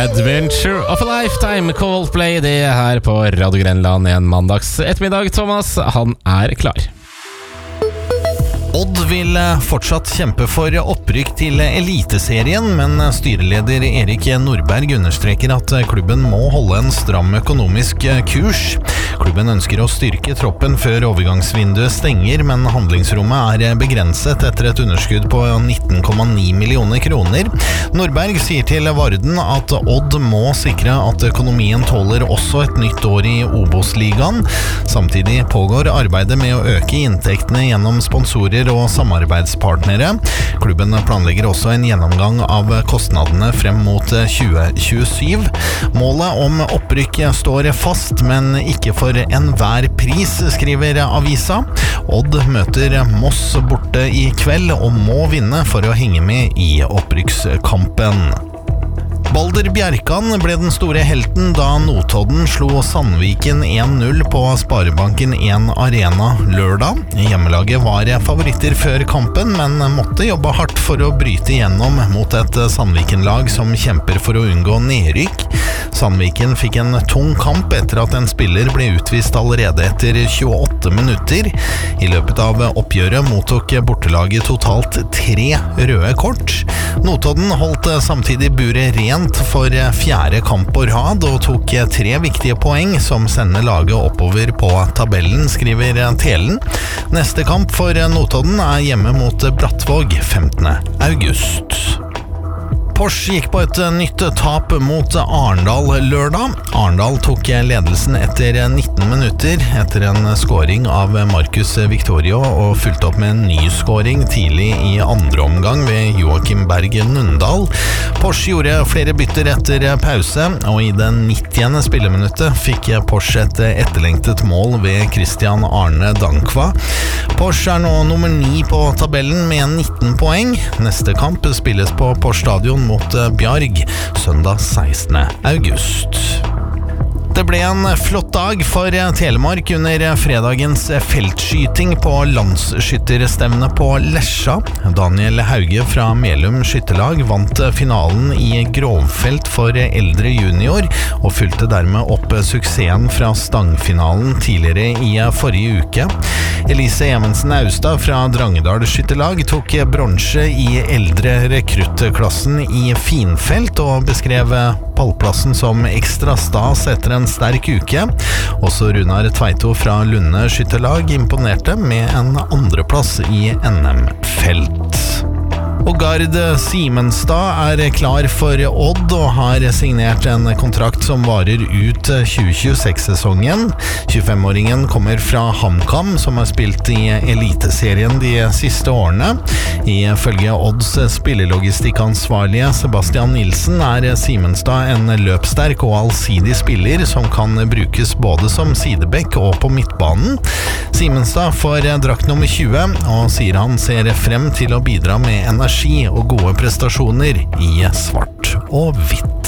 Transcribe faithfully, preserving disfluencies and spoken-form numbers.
Adventure of a Lifetime, Coldplay, det er her på Radio Grenland en mandags ettermiddag. Thomas, han er klar. Odd vil fortsatt kjempe for opprykk til eliteserien, men styreleder Erik Nordberg understreker at klubben må holde en stram økonomisk kurs. Klubben ønsker å styrke troppen før overgangsvinduet stenger, men handlingsrommet er begrenset etter et underskudd på nitten komma ni millioner kroner. Nordberg sier til Varden at Odd må sikre at økonomien tåler også et nytt år i Obos-ligaen. Samtidig pågår arbeidet med å øke inntektene gjennom sponsorer og samarbeidspartnere. Klubben planlegger også en gjennomgang av kostnadene frem mot tjue tjuesyv. Målet om opprykk står fast, men ikke for enhver pris, skriver avisa. Odd møter Moss borte i kveld og må vinne for å henge med i opprykkskampen. Balder Bjerkan ble den store helten da Notodden slo Sandviken en null på Sparebanken en Arena lørdag. Hjemmelaget var favoritter før kampen, men måtte jobbe hardt for å bryte gjennom mot et Sandviken-lag som kjemper for å unngå nedrykk. Sandviken fikk en tung kamp etter at en spiller ble utvist allerede etter tjueåtte minutter. I løpet av oppgjøret mottok bortelaget totalt tre røde kort. Notodden holdt samtidig buret rent for fjerde kamp på rad og tok tre viktige poeng som sender laget oppover på tabellen, skriver Telen. Neste kamp for Notodden er hjemme mot Brattvåg femtende august. Porsche gikk på et nytt tap mot Arendal lørdag. Arendal tok ledelsen etter nitten minutter etter en scoring av Marcus Victorio og fulgte opp med en ny scoring tidlig i andre omgang ved Joakim Berg Nundal. Porsche gjorde flere bytter etter pause, og i det nittiende spilleminuttet fikk Porsche et etterlengtet mål ved Christian Arne Dankva. Porsche er nå nummer ni på tabellen med nitten poeng. Neste kamp spilles på Porsche Stadion mot Bjarg søndag sekstende august. Det ble en flott dag for Telemark under fredagens feltskyting på landsskytterstevne på Lesja. Daniel Hauge fra Melum skytterlag vant finalen i grovfelt for eldre junior og fulgte dermed opp suksessen fra stangfinalen tidligere i forrige uke. Elise Evensen Austad fra Drangedal skytterlag tok bronse i eldre rekruttklassen i finfelt og beskrev pallplassen som ekstra stas etter en sterk uke. Også Runar Tveito fra Lunde skytterlag imponerte med en andreplass i N M-felt. Og Gard Simenstad er klar for Odd og har signert en kontrakt som varer ut tjue tjueseks-sesongen. tjuefem-åringen kommer fra HamKam, som har spilt i eliteserien de siste årene. Ifølge Odds spillelogistikkansvarlige Sebastian Nilsen er Simenstad en løpssterk og allsidig spiller som kan brukes både som sidebekk og på midtbanen. Simenstad får drakt nummer tjue og sier han ser frem til å bidra med energi og gode prestasjoner i svart og hvitt.